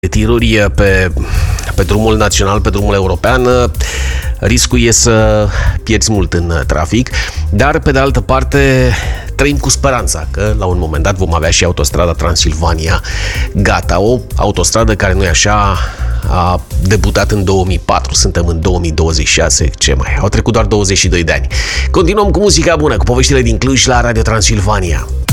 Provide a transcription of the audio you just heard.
tiruri pe drumul național, pe drumul european, riscul e să pierzi mult în trafic, dar pe de altă parte trăim cu speranța că la un moment dat vom avea și autostrada Transilvania gata, o autostradă care nu e așa, a debutat în 2004, suntem în 2026, ce mai? Au trecut doar 22 de ani. Continuăm cu muzica bună, cu poveștile din Cluj la Radio Transilvania.